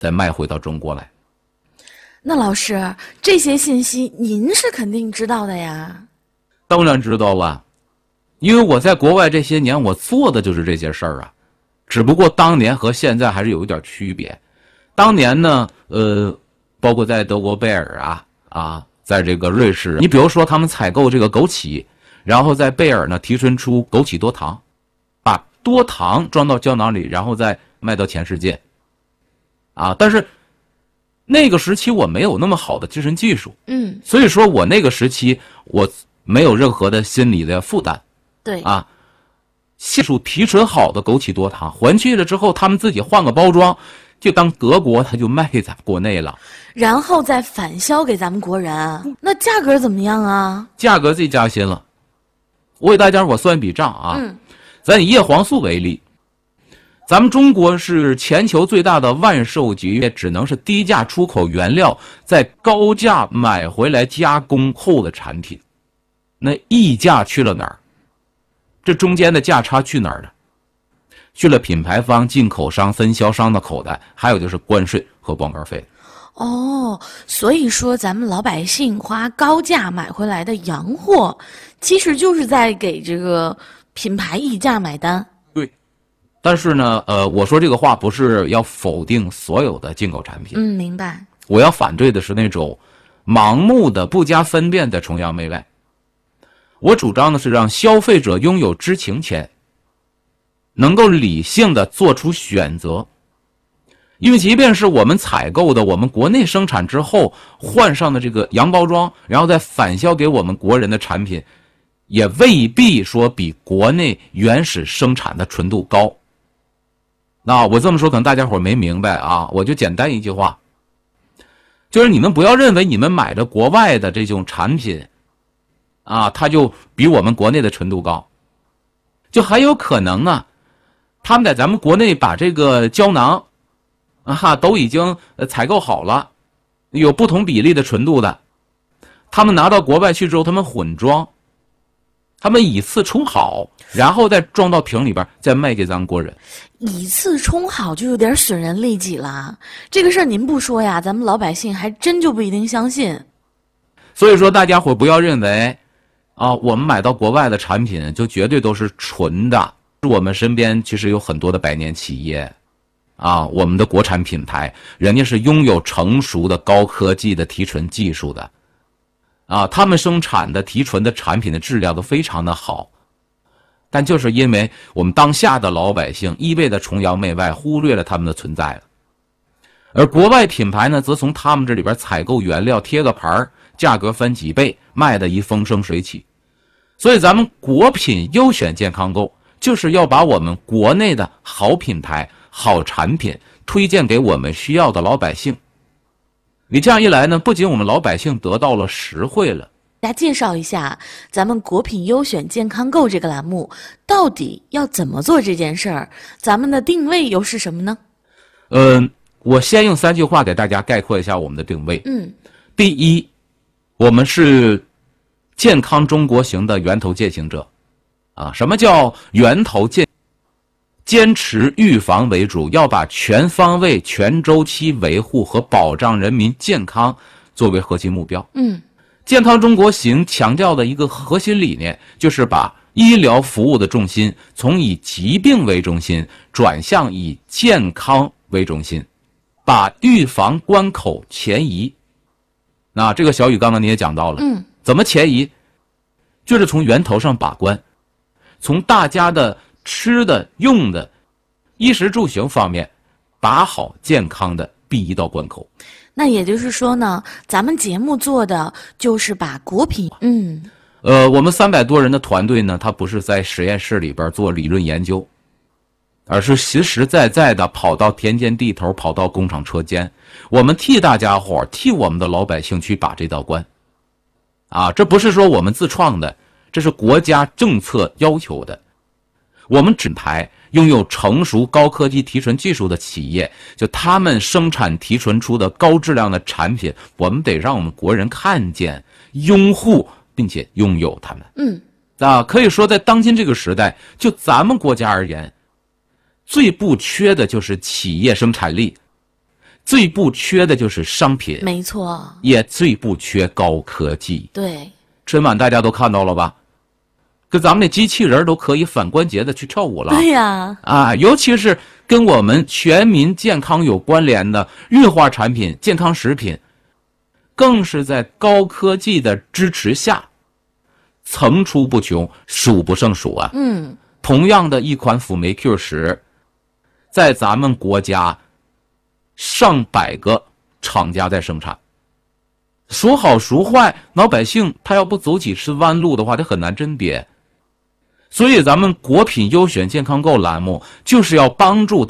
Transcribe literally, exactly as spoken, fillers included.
再卖回到中国来。 那老师，这些信息您是肯定知道的呀？ 当然知道了，因为我在国外这些年，我做的就是这些事儿啊。只不过当年和现在还是有一点区别。当年呢，呃，包括在德国贝尔啊啊，在这个瑞士，你比如说他们采购这个枸杞，然后在贝尔呢提纯出枸杞多糖，把多糖装到胶囊里，然后再卖到全世界。啊，但是那个时期我没有那么好的提纯技术， 嗯， 所以说我那个时期我没有任何的心理的负担。 对啊，技术提纯好的枸杞多糖回去了之后，他们自己换个包装，就当德国他就卖给咱国内了， 然后再返销给咱们国人，那价格怎么样啊？ 价格最加薪了。我给大家我算笔账啊， 嗯， 咱以叶黄素为例，咱们中国是全球最大的万寿菊，也只能是低价出口原料，再高价买回来加工后的产品。那溢价去了哪儿？这中间的价差去哪儿了？去了品牌方、进口商、分销商的口袋，还有就是关税和广告费。 哦，所以说咱们老百姓花高价买回来的洋货，其实就是在给这个品牌溢价买单。 对，但是呢，呃，我说这个话不是要否定所有的进口产品。 嗯，明白。 我要反对的是那种盲目的、不加分辨的崇洋媚外。我主张的是让消费者拥有知情权，能够理性的做出选择。因为即便是我们采购的，我们国内生产之后换上的这个洋包装，然后再返销给我们国人的产品，也未必说比国内原始生产的纯度高。那我这么说可能大家伙没明白啊，我就简单一句话，就是你们不要认为你们买的国外的这种产品啊，它就比我们国内的纯度高，就很有可能啊，他们在咱们国内把这个胶囊啊哈都已经采购好了，有不同比例的纯度的，他们拿到国外去之后，他们混装，他们以次充好，然后再装到瓶里边，再卖给咱们国人。 以次充好就有点损人利己了，这个事儿您不说呀，咱们老百姓还真就不一定相信。 所以说，大家伙不要认为啊，我们买到国外的产品就绝对都是纯的。我们身边其实有很多的百年企业啊，我们的国产品牌，人家是拥有成熟的高科技的提纯技术的啊，他们生产的提纯的产品的质量都非常的好。但就是因为我们当下的老百姓一味的崇洋媚外，忽略了他们的存在了。而国外品牌呢，则从他们这里边采购原料，贴个牌，价格翻几倍，卖的一风生水起。所以咱们国品优选健康购，就是要把我们国内的好品牌、好产品推荐给我们需要的老百姓。你这样一来呢，不仅我们老百姓得到了实惠了。 大家介绍一下咱们国品优选健康购这个栏目到底要怎么做这件事儿，咱们的定位又是什么呢？ 嗯、呃，我先用三句话给大家概括一下我们的定位。 嗯， 第一，我们是健康中国行的源头践行者啊。什么叫源头践？坚持预防为主，要把全方位、全周期维护和保障人民健康作为核心目标。 嗯， 健康中国行强调的一个核心理念，就是把医疗服务的重心从以疾病为中心转向以健康为中心，把预防关口前移。那这个小雨刚刚你也讲到了， 嗯， 怎么前移？就是从源头上把关，从大家的吃的、用的、衣食住行方面，把好健康的第一道关口。 那也就是说呢，咱们节目做的就是把国品，嗯， 呃，我们三百多人的团队呢，他不是在实验室里边做理论研究，而是实实在在的跑到田间地头，跑到工厂车间，我们替大家伙，替我们的老百姓去把这道关。啊，这不是说我们自创的，这是国家政策要求的。我们品牌拥有成熟高科技提纯技术的企业，就他们生产提纯出的高质量的产品，我们得让我们国人看见、拥护，并且拥有它们。 嗯， 啊，可以说在当今这个时代，就咱们国家而言，最不缺的就是企业生产力， 最不缺的就是商品， 没错， 也最不缺高科技。 对， 春晚大家都看到了吧？跟咱们的机器人都可以反关节的去跳舞了。 对呀， 啊，尤其是跟我们全民健康有关联的孕化产品、健康食品，更是在高科技的支持下，层出不穷，数不胜数啊。 嗯， 同样的一款辅酶 Q 十，在咱们国家上百个厂家在生产。说好说坏，老百姓他要不走几次弯路的话，他很难甄别。所以咱们国品优选健康购栏目就是要帮助